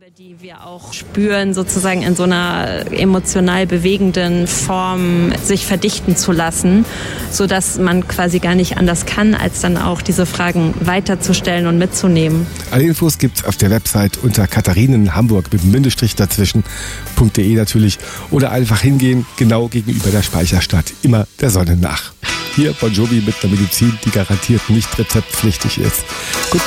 Die wir auch spüren, sozusagen in so einer emotional bewegenden Form sich verdichten zu lassen, sodass man quasi gar nicht anders kann, als dann auch diese Fragen weiterzustellen und mitzunehmen. Alle Infos gibt's auf der Website unter Katharinenhamburg mit Bindestrich dazwischen.de natürlich oder einfach hingehen, genau gegenüber der Speicherstadt, immer der Sonne nach. Hier Bon Jovi mit der Medizin, die garantiert nicht rezeptpflichtig ist. Gut.